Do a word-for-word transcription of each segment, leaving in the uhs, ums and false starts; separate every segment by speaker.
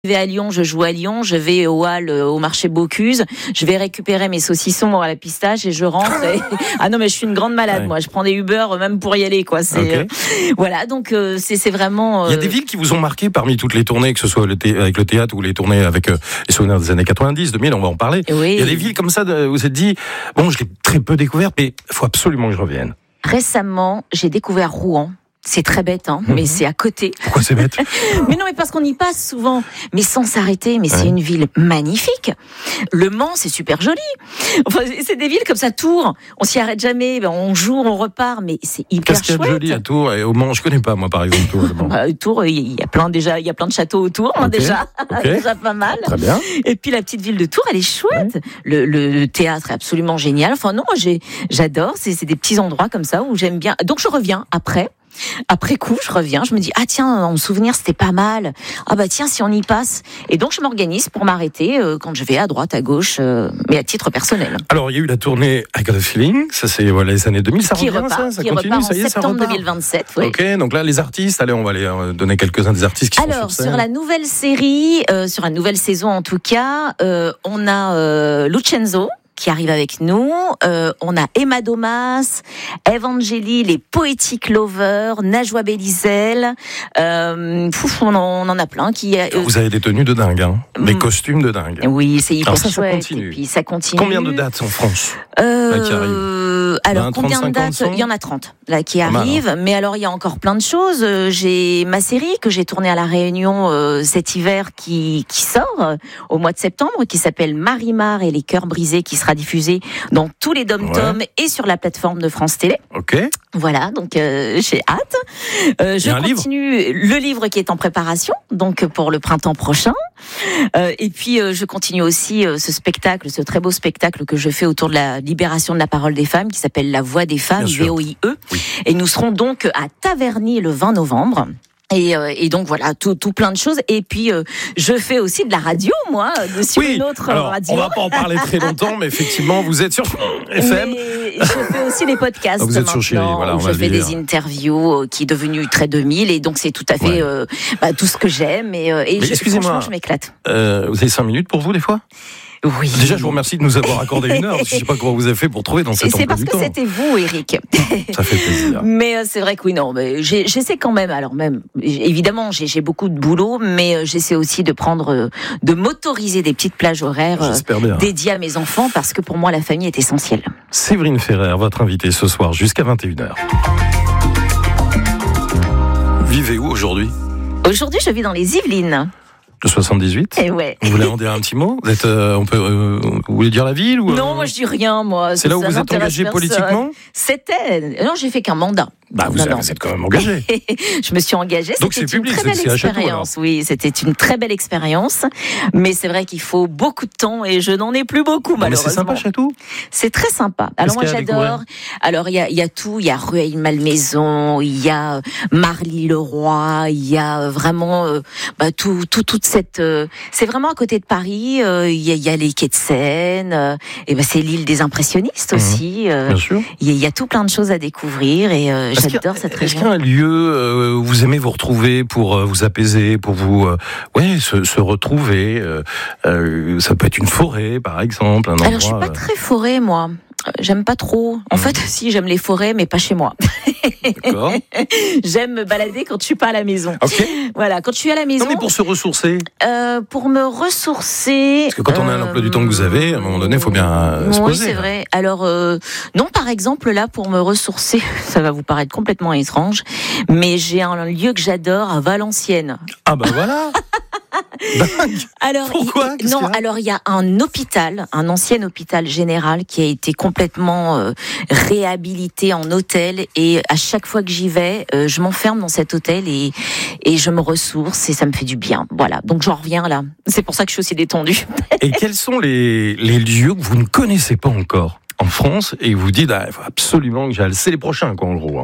Speaker 1: Je vais à Lyon, je joue à Lyon, je vais au hall, au marché Bocuse, je vais récupérer mes saucissons à la pistache et je rentre. Et... Ah non, mais je suis une grande malade, ouais. Moi. Je prends des Uber même pour y aller, quoi. C'est okay. euh... Voilà, donc euh, c'est, c'est vraiment. Euh...
Speaker 2: Il y a des villes qui vous ont marqué parmi toutes les tournées, que ce soit le thé... avec le théâtre ou les tournées avec euh, les souvenirs des années quatre-vingt-dix, deux mille, on va en parler.
Speaker 1: Oui.
Speaker 2: Il y a des villes comme ça où vous vous êtes dit, bon, je l'ai très peu découvert, mais il faut absolument que je revienne.
Speaker 1: Récemment, j'ai découvert Rouen. C'est très bête, hein, mmh. mais c'est à côté.
Speaker 2: Pourquoi c'est bête?
Speaker 1: Mais non, mais parce qu'on y passe souvent, mais sans s'arrêter. Mais ouais. C'est une ville magnifique. Le Mans, c'est super joli. Enfin, c'est des villes comme ça. Tours, on s'y arrête jamais. Ben, on joue, on repart, mais c'est hyper
Speaker 2: Qu'est-ce
Speaker 1: chouette.
Speaker 2: Qu'est-ce qu'il y a de joli à Tours et au Mans? Je connais pas, moi, par exemple, Tours.
Speaker 1: Bah, Tours, il y a plein déjà, il y a plein de châteaux autour, okay. hein, déjà, okay. déjà pas mal.
Speaker 2: Très bien.
Speaker 1: Et puis la petite ville de Tours, elle est chouette. Ouais. Le, le, le théâtre est absolument génial. Enfin non, moi j'ai, j'adore. C'est, c'est des petits endroits comme ça où j'aime bien. Donc je reviens après. Après coup, je reviens, je me dis ah tiens, en souvenir c'était pas mal. Ah bah tiens, si on y passe. Et donc je m'organise pour m'arrêter euh, quand je vais à droite, à gauche, euh, mais à titre personnel.
Speaker 2: Alors il y a eu la tournée I Got a Feeling, ça c'est voilà, les années deux mille, ça
Speaker 1: qui
Speaker 2: revient,
Speaker 1: repart,
Speaker 2: ça, ça
Speaker 1: qui
Speaker 2: continue,
Speaker 1: repart
Speaker 2: ça y est,
Speaker 1: en septembre
Speaker 2: ça repart.
Speaker 1: deux mille vingt-sept. Oui.
Speaker 2: Ok, donc là les artistes, allez, on va les donner quelques-uns des artistes qui
Speaker 1: Alors,
Speaker 2: sont sur scène.
Speaker 1: sur la nouvelle série, euh, sur la nouvelle saison en tout cas, euh, on a euh, Lucenzo qui arrive avec nous, euh, on a Emma Domas, Evangélie, les Poetic Lovers, Najwa Belizel, euh, pouf, on, en, on en a plein qui. Euh,
Speaker 2: Vous avez des tenues de dingue, hein, des mmh. costumes de dingue.
Speaker 1: Oui, c'est hyper
Speaker 2: alors ça,
Speaker 1: chouette.
Speaker 2: Ça continue.
Speaker 1: Et puis ça continue.
Speaker 2: Combien de dates en France
Speaker 1: euh,
Speaker 2: là, qui arrivent?
Speaker 1: Alors
Speaker 2: vingt,
Speaker 1: combien
Speaker 2: trente,
Speaker 1: de dates? Il y en a trente là qui arrivent. Mal, hein. Mais alors il y a encore plein de choses. J'ai ma série que j'ai tournée à la Réunion euh, cet hiver qui qui sort euh, au mois de septembre, qui s'appelle Marimar et les cœurs brisés, qui sera diffusée dans tous les dom-toms ouais. et sur la plateforme de France Télé.
Speaker 2: Ok.
Speaker 1: Voilà, donc euh, j'ai hâte. Euh, je continue livre. le livre qui est en préparation, donc pour le printemps prochain. Euh, et puis euh, je continue aussi euh, ce spectacle, ce très beau spectacle que je fais autour de la libération de la parole des femmes, qui s'appelle La Voix des femmes, V O I E. Oui. Et nous serons donc à Taverny le vingt novembre. Et, euh, et donc voilà, tout, tout plein de choses. Et puis euh, je fais aussi de la radio, moi, sur
Speaker 2: oui,
Speaker 1: une autre
Speaker 2: alors,
Speaker 1: radio.
Speaker 2: On va pas en parler très longtemps, mais effectivement, vous êtes sur F M.
Speaker 1: Mais je fais aussi les podcasts.
Speaker 2: Ah, vous êtes sur Chérie, voilà. On
Speaker 1: je
Speaker 2: va
Speaker 1: fais
Speaker 2: dire.
Speaker 1: des interviews euh, qui est devenu très deux mille, et donc c'est tout à fait ouais. euh, bah, tout ce que j'aime. Et, euh, et
Speaker 2: mais
Speaker 1: je,
Speaker 2: excusez-moi,
Speaker 1: franchement, je m'éclate.
Speaker 2: Euh, vous avez cinq minutes pour vous des fois?
Speaker 1: Oui.
Speaker 2: Déjà, je vous remercie de nous avoir accordé une heure. Parce que je sais pas comment vous avez fait pour trouver dans cet emploi du temps.
Speaker 1: C'est parce que c'était vous, Eric.
Speaker 2: Ça fait plaisir.
Speaker 1: Mais euh, c'est vrai que oui, non, mais j'ai, j'essaie quand même. Alors même, évidemment, j'ai, j'ai beaucoup de boulot, mais euh, j'essaie aussi de prendre, euh, de m'autoriser des petites plages horaires euh, dédiées à mes enfants, parce que pour moi, la famille est essentielle.
Speaker 2: Séverine Ferrer, votre invitée ce soir jusqu'à vingt et une heures. Vivez où aujourd'hui?
Speaker 1: Aujourd'hui, je vis dans les Yvelines.
Speaker 2: Le soixante-dix-huit.
Speaker 1: Et ouais.
Speaker 2: Vous voulez en dire un petit mot? Vous êtes, euh, on peut, euh, vous voulez dire la ville ou?
Speaker 1: Non, moi je dis rien, moi.
Speaker 2: C'est là où vous êtes engagé politiquement?
Speaker 1: C'était. Non, j'ai fait qu'un mandat.
Speaker 2: Bah, vous,
Speaker 1: non,
Speaker 2: avez,
Speaker 1: non.
Speaker 2: vous êtes quand même engagé.
Speaker 1: Je me suis engagée.
Speaker 2: Donc
Speaker 1: c'était
Speaker 2: c'est public,
Speaker 1: une très belle
Speaker 2: c'est
Speaker 1: expérience. Oui, c'était une très belle expérience. Mais c'est vrai qu'il faut beaucoup de temps et je n'en ai plus beaucoup, non, malheureusement.
Speaker 2: Mais c'est sympa, Château.
Speaker 1: C'est très sympa. Alors moi j'adore. Alors il y a, il y a tout. Il y a Rueil-Malmaison, il y a Marly-le-Roi, il y a vraiment euh, bah, tout, tout, toute cette. Euh, c'est vraiment à côté de Paris. Euh, il y a, il y a les quais de Seine. Euh, et ben c'est l'île des impressionnistes aussi.
Speaker 2: Mmh, euh, bien sûr.
Speaker 1: Il y, a, il y a tout plein de choses à découvrir et euh, j'adore cette région.
Speaker 2: Est-ce qu'il y a un lieu euh, où vous aimez vous retrouver pour euh, vous apaiser, pour vous, euh, ouais, se, se retrouver euh, euh, ça peut être une forêt, par exemple. Un endroit,
Speaker 1: alors je suis pas très forêt, moi. J'aime pas trop. En mmh. fait, si, j'aime les forêts, mais pas chez moi.
Speaker 2: D'accord.
Speaker 1: J'aime me balader quand je suis pas à la maison.
Speaker 2: Ok.
Speaker 1: Voilà, quand je suis à la maison.
Speaker 2: Non, mais pour se ressourcer.
Speaker 1: Euh, pour me ressourcer.
Speaker 2: Parce que quand on a l'emploi du temps que vous avez, à un moment donné, il faut bien euh, se
Speaker 1: oui,
Speaker 2: poser.
Speaker 1: Oui, c'est vrai. Alors, euh, non, par exemple, là, pour me ressourcer, ça va vous paraître complètement étrange, mais j'ai un lieu que j'adore à Valenciennes.
Speaker 2: Ah bah voilà. Dingue.
Speaker 1: Alors,
Speaker 2: pourquoi
Speaker 1: il, non, alors il y a un hôpital, un ancien hôpital général qui a été complètement euh, réhabilité en hôtel, et à chaque fois que j'y vais, euh, je m'enferme dans cet hôtel et et je me ressource et ça me fait du bien. Voilà, donc j'en reviens là. C'est pour ça que je suis aussi détendue.
Speaker 2: Et quels sont les les lieux que vous ne connaissez pas encore en France et vous dites ah, il faut absolument que j'aille? C'est les prochains quoi en gros. Hein.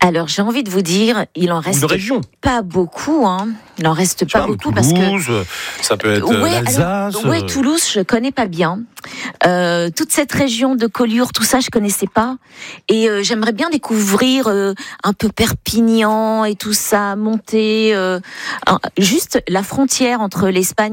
Speaker 1: Alors, j'ai envie de vous dire, il en reste pas beaucoup. Hein. Il en reste pas
Speaker 2: vois,
Speaker 1: beaucoup
Speaker 2: Toulouse,
Speaker 1: parce que
Speaker 2: ça peut être ouais, l'Alsace.
Speaker 1: Oui, Toulouse, je connais pas bien. Euh, toute cette région de Collioure, tout ça, je connaissais pas. Et euh, j'aimerais bien découvrir euh, un peu Perpignan et tout ça, monter euh, juste la frontière entre l'Espagne